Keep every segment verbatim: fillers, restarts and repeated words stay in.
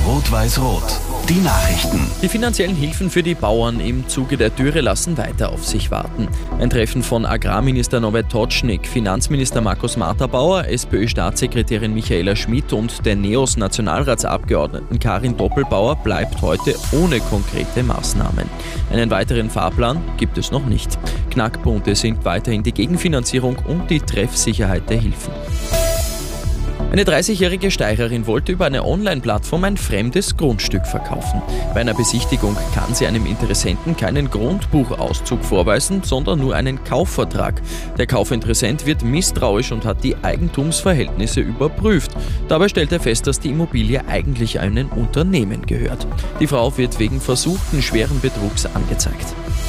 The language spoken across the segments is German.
Rot-Weiß-Rot. Die Nachrichten. Die finanziellen Hilfen für die Bauern im Zuge der Dürre lassen weiter auf sich warten. Ein Treffen von Agrarminister Norbert Totschnig, Finanzminister Markus Martha-Bauer, SPÖ-Staatssekretärin Michaela Schmidt und der NEOS-Nationalratsabgeordneten Karin Doppelbauer bleibt heute ohne konkrete Maßnahmen. Einen weiteren Fahrplan gibt es noch nicht. Knackpunkte sind weiterhin die Gegenfinanzierung und die Treffsicherheit der Hilfen. Eine dreißigjährige Steirerin wollte über eine Online-Plattform ein fremdes Grundstück verkaufen. Bei einer Besichtigung kann sie einem Interessenten keinen Grundbuchauszug vorweisen, sondern nur einen Kaufvertrag. Der Kaufinteressent wird misstrauisch und hat die Eigentumsverhältnisse überprüft. Dabei stellt er fest, dass die Immobilie eigentlich einem Unternehmen gehört. Die Frau wird wegen versuchten schweren Betrugs angezeigt.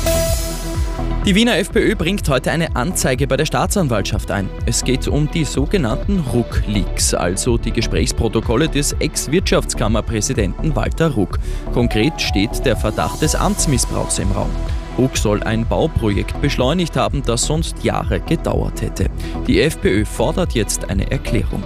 Die Wiener FPÖ bringt heute eine Anzeige bei der Staatsanwaltschaft ein. Es geht um die sogenannten Ruck-Leaks, also die Gesprächsprotokolle des Ex-Wirtschaftskammerpräsidenten Walter Ruck. Konkret steht der Verdacht des Amtsmissbrauchs im Raum. Ruck soll ein Bauprojekt beschleunigt haben, das sonst Jahre gedauert hätte. Die FPÖ fordert jetzt eine Erklärung.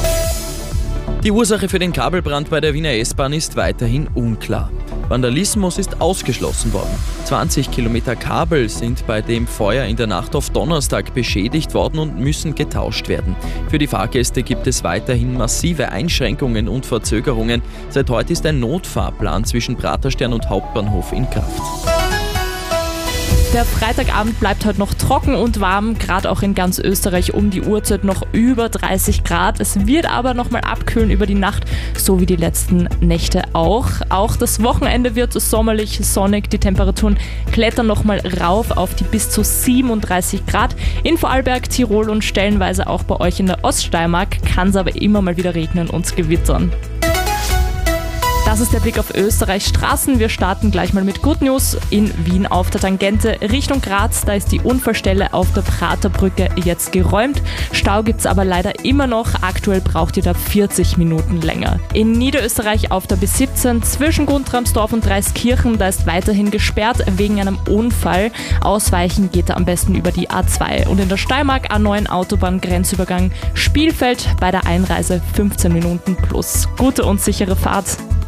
Die Ursache für den Kabelbrand bei der Wiener S-Bahn ist weiterhin unklar. Vandalismus ist ausgeschlossen worden. zwanzig Kilometer Kabel sind bei dem Feuer in der Nacht auf Donnerstag beschädigt worden und müssen getauscht werden. Für die Fahrgäste gibt es weiterhin massive Einschränkungen und Verzögerungen. Seit heute ist ein Notfahrplan zwischen Praterstern und Hauptbahnhof in Kraft. Der Freitagabend bleibt heute noch trocken und warm, gerade auch in ganz Österreich um die Uhrzeit noch über dreißig Grad. Es wird aber nochmal abkühlen über die Nacht, so wie die letzten Nächte auch. Auch das Wochenende wird sommerlich, sonnig. Die Temperaturen klettern nochmal rauf auf die bis zu siebenunddreißig Grad. In Vorarlberg, Tirol und stellenweise auch bei euch in der Oststeiermark kann es aber immer mal wieder regnen und gewittern. Das ist der Blick auf Österreichs Straßen. Wir starten gleich mal mit Good News. In Wien auf der Tangente Richtung Graz, da ist die Unfallstelle auf der Praterbrücke jetzt geräumt. Stau gibt's aber leider immer noch. Aktuell braucht ihr da vierzig Minuten länger. In Niederösterreich auf der B siebzehn zwischen Guntramsdorf und Dreiskirchen, da ist weiterhin gesperrt wegen einem Unfall. Ausweichen geht da am besten über die A zwei. Und in der Steiermark A neun Autobahn-Grenzübergang Spielfeld bei der Einreise fünfzehn Minuten plus. Gute und sichere Fahrt.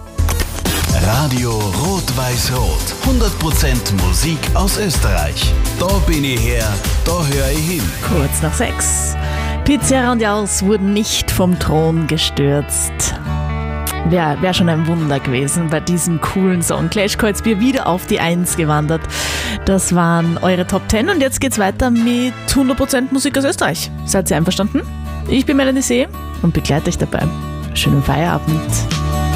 Radio Rot-Weiß-Rot. hundert Prozent Musik aus Österreich. Da bin ich her, da höre ich hin. Kurz nach sechs. Pizarra und Jaus wurden nicht vom Thron gestürzt. Wäre wär schon ein Wunder gewesen bei diesem coolen Song. Clash Kreuzbier wieder auf die Eins gewandert. Das waren eure Top zehn und jetzt geht's weiter mit hundert Prozent Musik aus Österreich. Seid ihr einverstanden? Ich bin Melanie See und begleite euch dabei. Schönen Feierabend.